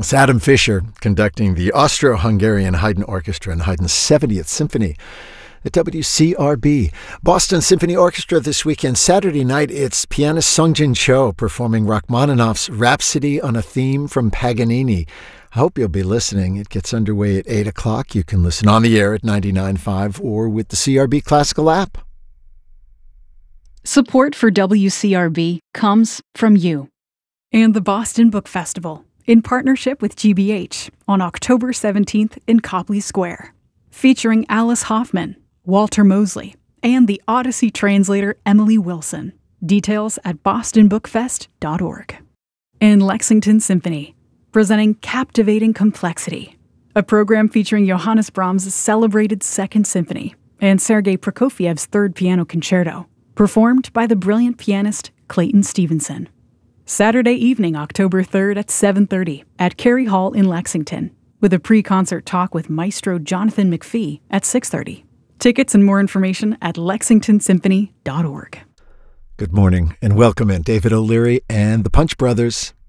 It's Adam Fisher conducting the Austro-Hungarian Haydn Orchestra and Haydn's 70th Symphony at WCRB. Boston Symphony Orchestra this weekend. Saturday night, it's pianist Sung-Jin Cho performing Rachmaninoff's Rhapsody on a Theme from Paganini. I hope you'll be listening. It gets underway at 8 o'clock. You can listen on the air at 99.5 or with the CRB Classical app. Support for WCRB comes from you and the Boston Book Festival in partnership with GBH on October 17th in Copley Square, featuring Alice Hoffman, Walter Mosley, and the Odyssey translator Emily Wilson. Details at bostonbookfest.org. And Lexington Symphony, presenting Captivating Complexity, a program featuring Johannes Brahms' celebrated Second Symphony and Sergei Prokofiev's Third Piano Concerto, performed by the brilliant pianist Clayton Stevenson. Saturday evening, October 3rd at 7:30 at Carey Hall in Lexington, with a pre-concert talk with Maestro Jonathan McPhee at 6:30. Tickets and more information at lexingtonsymphony.org. Good morning and welcome in David O'Leary and the Punch Brothers.